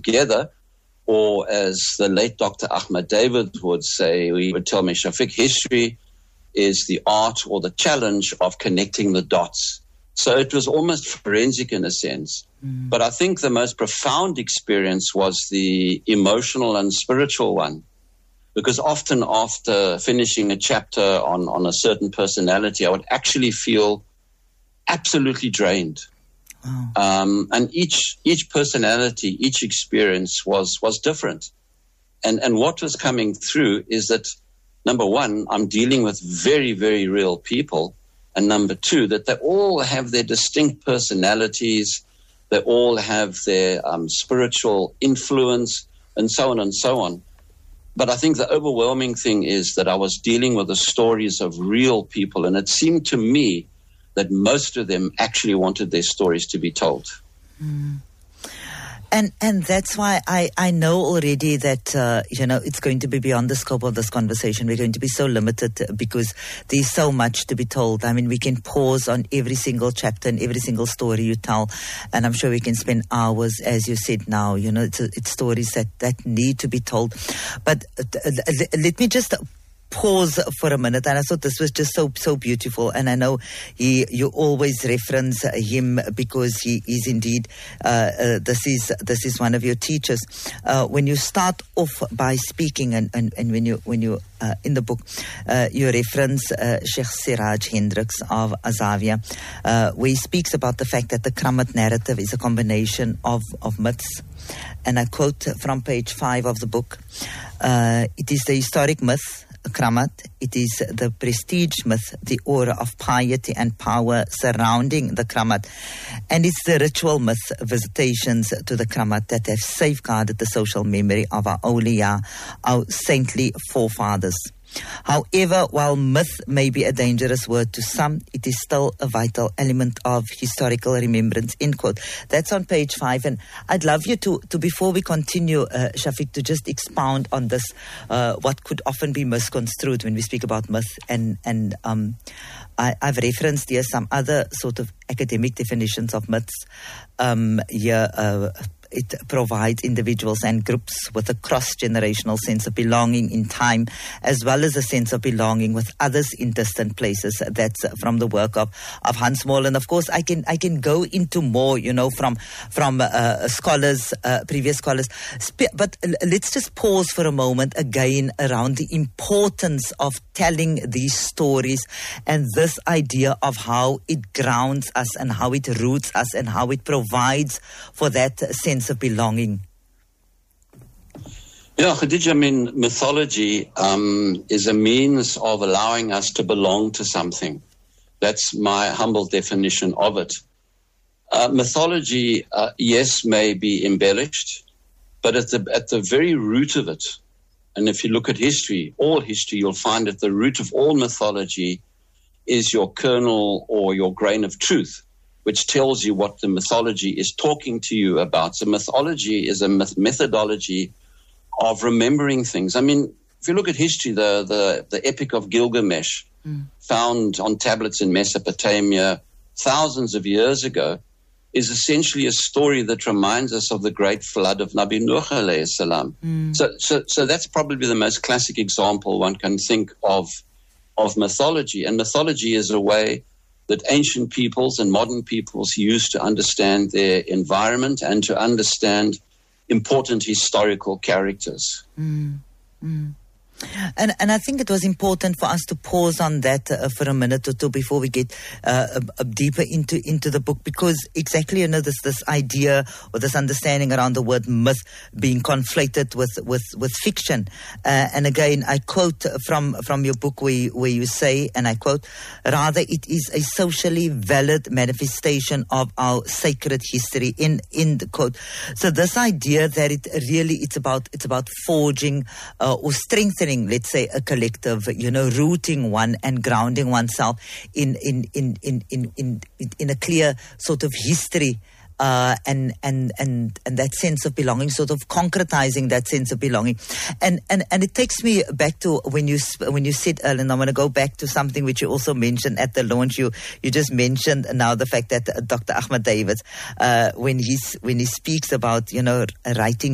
together. Or as the late Dr. Ahmed David would say, he would tell me, Shafiq, history is the art or the challenge of connecting the dots. So it was almost forensic in a sense. But I think the most profound experience was the emotional and spiritual one. Because often after finishing a chapter on a certain personality, I would actually feel absolutely drained. Wow. And each personality, each experience was different. And what was coming through is that, number one, I'm dealing with very, very real people. And number two, that they all have their distinct personalities. They all have their spiritual influence and so on and so on. But I think the overwhelming thing is that I was dealing with the stories of real people. And it seemed to me that most of them actually wanted their stories to be told. And that's why I know already that, it's going to be beyond the scope of this conversation. We're going to be so limited because there's so much to be told. I mean, we can pause on every single chapter and every single story you tell. And I'm sure we can spend hours, as you said now, it's stories that need to be told. But let me just pause for a minute, and I thought this was just so beautiful. And I know you always reference him because he is indeed this is one of your teachers. When you start off by speaking, and when you in the book you reference Sheikh Siraj Hendricks of Azavia, where he speaks about the fact that the Kramat narrative is a combination of myths. And I quote from page 5 of the book: "It is the historic myth, Kramat. It is the prestige myth, the aura of piety and power surrounding the Kramat. And it's the ritual myth, visitations to the Kramat, that have safeguarded the social memory of our awliya, our saintly forefathers. However, while myth may be a dangerous word to some, it is still a vital element of historical remembrance," end quote. That's on page 5. And I'd love you to before we continue, Shafiq, to just expound on this, what could often be misconstrued when we speak about myth. And I've referenced here some other sort of academic definitions of myths. It provides individuals and groups with a cross-generational sense of belonging in time, as well as a sense of belonging with others in distant places. That's from the work of Hans Moll. And of course, I can go into more, from scholars, previous scholars. But let's just pause for a moment again around the importance of telling these stories and this idea of how it grounds us and how it roots us and how it provides for that sense of belonging. Yeah, Khadija, mythology is a means of allowing us to belong to something. That's my humble definition of it. Mythology, yes, may be embellished, but at the very root of it, and if you look at history, all history, you'll find at the root of all mythology is your kernel or your grain of truth, which tells you what the mythology is talking to you about. So mythology is a methodology of remembering things. If you look at history, the Epic of Gilgamesh, found on tablets in Mesopotamia thousands of years ago, is essentially a story that reminds us of the great flood of Nabi Nuh alayhi salam. So that's probably the most classic example one can think of mythology. And mythology is a way that ancient peoples and modern peoples use to understand their environment and to understand important historical characters. And I think it was important for us to pause on that for a minute or two before we get deeper into the book, because exactly this idea or this understanding around the word myth being conflated with fiction. And again, I quote from your book where you say, and I quote, "Rather, it is a socially valid manifestation of our sacred history," in the quote. So this idea that it's about forging or strengthening, let's say, a collective, rooting one and grounding oneself in a clear sort of history, and that sense of belonging, sort of concretizing that sense of belonging, and it takes me back to when you said earlier, and I want to go back to something which you also mentioned at the launch. You just mentioned now the fact that Dr. Ahmed David, when he speaks about writing